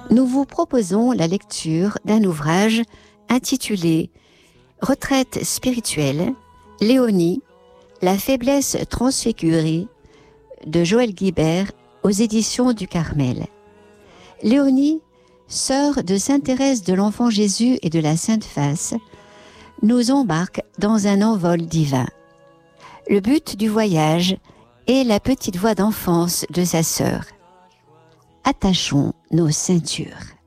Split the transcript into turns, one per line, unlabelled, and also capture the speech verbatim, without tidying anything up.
nous vous proposons la lecture d'un ouvrage intitulé « Retraite spirituelle, Léonie, la faiblesse transfigurée » de Joël Guibert aux éditions du Carmel. Léonie, sœur de sainte Thérèse de l'Enfant Jésus et de la Sainte Face, nous embarque dans un envol divin. Le but du voyage est la petite voix d'enfance de sa sœur. Attachons nos ceintures.